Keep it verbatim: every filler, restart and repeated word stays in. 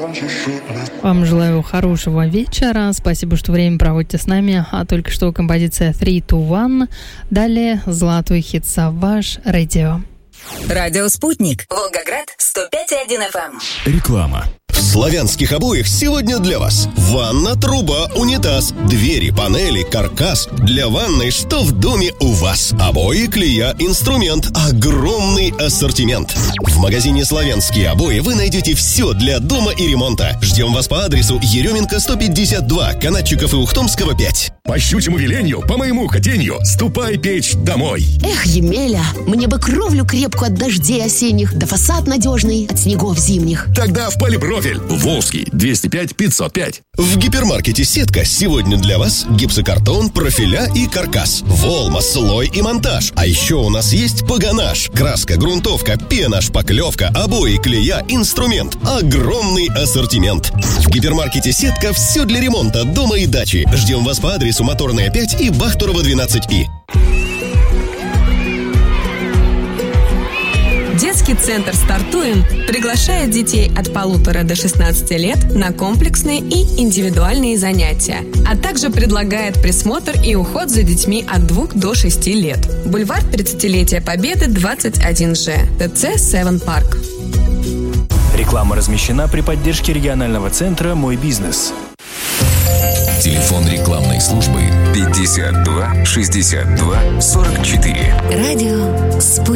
Вам желаю хорошего вечера. Спасибо, что время проводите с нами. А только что композиция три два один. Далее золотой хит «Саваж Радио». Радио «Спутник». Волгоград, сто пять и один эф эм. Реклама. В славянских обоях сегодня для вас ванна, труба, унитаз, двери, панели, каркас. Для ванной что в доме у вас? Обои, клея, инструмент. Огромный ассортимент. В магазине «Славянские обои» вы найдете все для дома и ремонта. Ждем вас по адресу Еременко сто пятьдесят два, Канатчиков и Ухтомского пять. По щучьему велению, по моему хотению, ступай печь домой. Эх, Емеля, мне бы кровлю крепкую от дождей осенних, да фасад надежный от снегов зимних. Тогда в полипрофиль. Волжский, двести пять пятьсот пять. В гипермаркете «Сетка» сегодня для вас гипсокартон, профиля и каркас, волма, слой и монтаж. А еще у нас есть погонаж, краска, грунтовка, пена, шпаклевка, обои, клея, инструмент. Огромный ассортимент. В гипермаркете «Сетка» все для ремонта дома и дачи. Ждем вас по адресу Моторная пять и Бахтурова двенадцать И. Детский центр «Стартуем» приглашает детей от полутора до шестнадцати лет на комплексные и индивидуальные занятия, а также предлагает присмотр и уход за детьми от двух до шести лет. Бульвар тридцатилетия Победы, двадцать один Ж, ТЦ «Севен Парк». Реклама размещена при поддержке регионального центра «Мой бизнес». Телефон рекламной службы пятьдесят два шестьдесят два сорок четыре. Радио «Спутник».